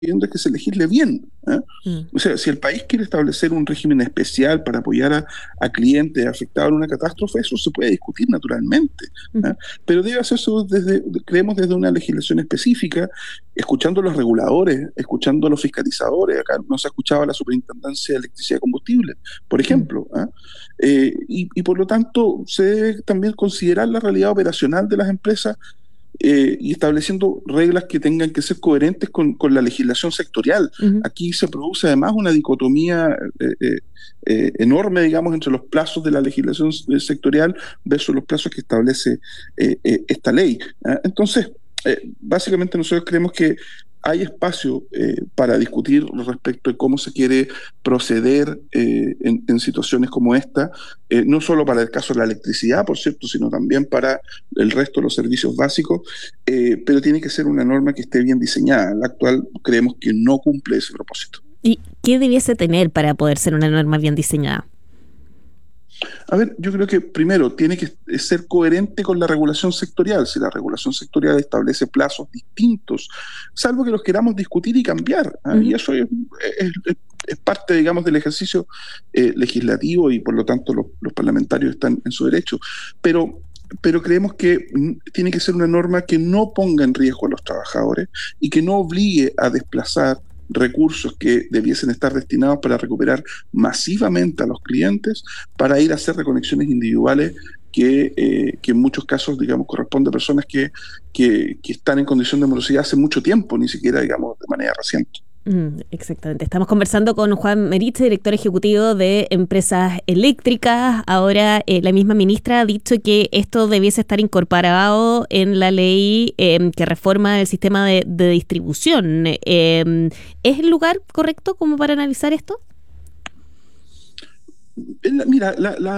pidiendo es que se legisle bien, ¿eh? O sea, si el país quiere establecer un régimen especial para apoyar a clientes afectados en una catástrofe, eso se puede discutir naturalmente, ¿eh? Pero debe hacerse creemos, desde una legislación específica, escuchando a los reguladores, escuchando a los fiscalizadores. Acá no se ha escuchado a la Superintendencia de Electricidad y Combustible, por ejemplo, ¿eh? Y por lo tanto se debe también considerar la realidad operacional de las empresas, y estableciendo reglas que tengan que ser coherentes con la legislación sectorial. Aquí se produce además una dicotomía enorme, digamos, entre los plazos de la legislación sectorial versus los plazos que establece esta ley. Entonces, básicamente nosotros creemos que hay espacio para discutir respecto de cómo se quiere proceder en situaciones como esta, no solo para el caso de la electricidad, por cierto, sino también para el resto de los servicios básicos, pero tiene que ser una norma que esté bien diseñada. La actual creemos que no cumple ese propósito. ¿Y qué debiese tener para poder ser una norma bien diseñada? A ver, yo creo que primero tiene que ser coherente con la regulación sectorial. Si la regulación sectorial establece plazos distintos, salvo que los queramos discutir y cambiar, y eso es parte, digamos, del ejercicio legislativo, y por lo tanto los parlamentarios están en su derecho. Pero creemos que tiene que ser una norma que no ponga en riesgo a los trabajadores y que no obligue a desplazar recursos que debiesen estar destinados para recuperar masivamente a los clientes para ir a hacer reconexiones individuales que en muchos casos, digamos, corresponde a personas que están en condición de morosidad hace mucho tiempo, ni siquiera, digamos, de manera reciente. Exactamente. Estamos conversando con Juan Meritze, director ejecutivo de Empresas Eléctricas. Ahora, la misma ministra ha dicho que esto debiese estar incorporado en la ley que reforma el sistema de distribución. ¿Es el lugar correcto como para analizar esto? Mira,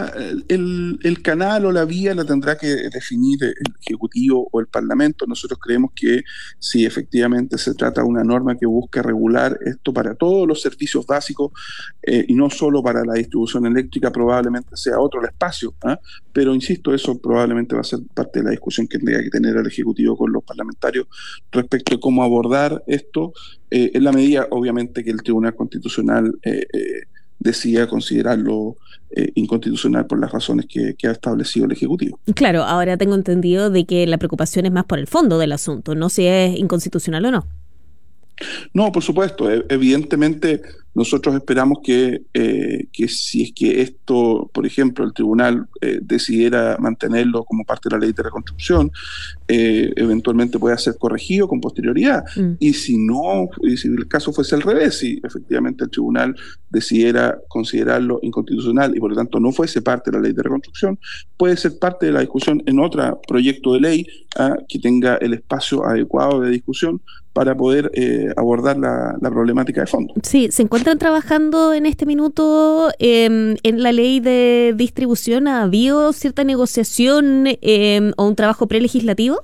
el canal o la vía la tendrá que definir el Ejecutivo o el Parlamento. Nosotros creemos que si efectivamente se trata de una norma que busca regular esto para todos los servicios básicos, y no solo para la distribución eléctrica, probablemente sea otro el espacio, ¿eh? Pero insisto, eso probablemente va a ser parte de la discusión que tendría que tener el Ejecutivo con los parlamentarios respecto de cómo abordar esto, en la medida, obviamente, que el Tribunal Constitucional decida considerarlo inconstitucional por las razones que ha establecido el Ejecutivo. Claro, ahora tengo entendido de que la preocupación es más por el fondo del asunto, no si es inconstitucional o no. No, por supuesto. Evidentemente, nosotros esperamos que si es que esto, por ejemplo, el tribunal decidiera mantenerlo como parte de la ley de reconstrucción, eventualmente pueda ser corregido con posterioridad. Y si no, y si el caso fuese al revés, si efectivamente el tribunal decidiera considerarlo inconstitucional y por lo tanto no fuese parte de la ley de reconstrucción, puede ser parte de la discusión en otro proyecto de ley que tenga el espacio adecuado de discusión para poder abordar la problemática de fondo. Sí, ¿se encuentran trabajando en este minuto en la ley de distribución? ¿Ha habido cierta negociación o un trabajo prelegislativo?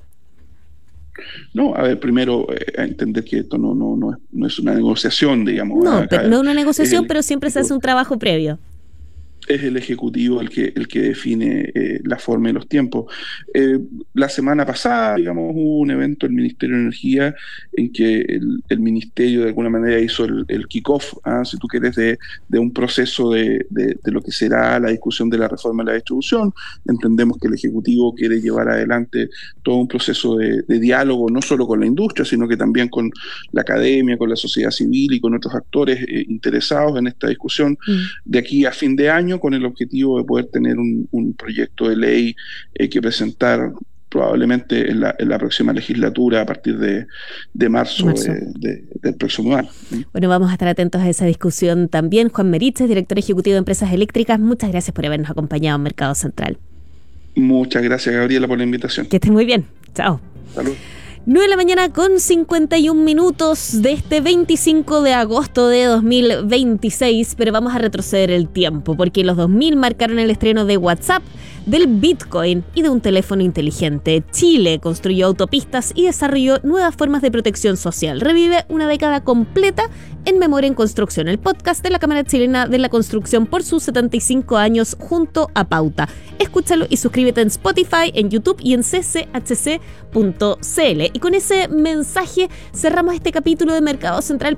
No, a ver, primero entender que esto no es una negociación, digamos. No, pero no una negociación, pero siempre se hace un trabajo previo. Es el Ejecutivo el que define la forma y los tiempos. La semana pasada, digamos, hubo un evento del Ministerio de Energía en que el Ministerio de alguna manera hizo el kick-off, si tú quieres, de un proceso de lo que será la discusión de la reforma de la distribución. Entendemos que el Ejecutivo quiere llevar adelante todo un proceso de diálogo, no solo con la industria, sino que también con la academia, con la sociedad civil y con otros actores interesados en esta discusión de aquí a fin de año, con el objetivo de poder tener un proyecto de ley que presentar probablemente en la próxima legislatura a partir de marzo. Del próximo año. Bueno, vamos a estar atentos a esa discusión también. Juan Meritze, director ejecutivo de Empresas Eléctricas, muchas gracias por habernos acompañado en Mercado Central. Muchas gracias, Gabriela, por la invitación. Que estén muy bien. Chao. Salud. 9:51 a.m. de este 25 de agosto de 2026, pero vamos a retroceder el tiempo porque los 2000 marcaron el estreno de WhatsApp del Bitcoin y de un teléfono inteligente. Chile construyó autopistas y desarrolló nuevas formas de protección social. Revive una década completa en Memoria en Construcción, el podcast de la Cámara Chilena de la Construcción por sus 75 años junto a Pauta. Escúchalo y suscríbete en Spotify, en YouTube y en cchc.cl. Y con ese mensaje cerramos este capítulo de Mercado Central